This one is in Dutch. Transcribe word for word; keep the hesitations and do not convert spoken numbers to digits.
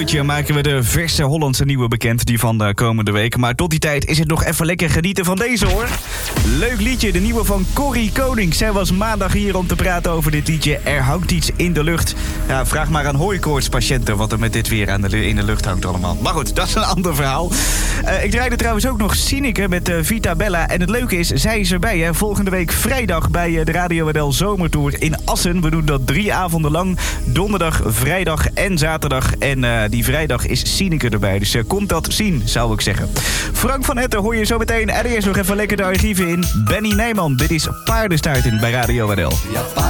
uurtje maken we de verse Hollandse nieuwe bekend, die van de komende week. Maar tot die tijd is het nog even lekker genieten van deze, hoor. Leuk liedje, de nieuwe van Corrie Konings. Zij was maandag hier om te praten over dit liedje Er hangt iets in de lucht. Ja, vraag maar aan hooikoortspatiënten wat er met dit weer aan de, in de lucht hangt allemaal. Maar goed, dat is een ander verhaal. Uh, ik draaide trouwens ook nog Sineke met uh, Vita Bella. En het leuke is, zij is erbij, hè. Volgende week vrijdag bij uh, de Radio W L Zomertour in Assen. We doen dat drie avonden lang. Donderdag, vrijdag en zaterdag. En uh, die vrijdag is Sineke erbij. Dus uh, komt dat zien, zou ik zeggen. Frank van Hetten hoor je zo meteen. En eerst nog even lekker de archieven in. Benny Nijman, dit is Paardenstaarten bij Radio W L. Ja,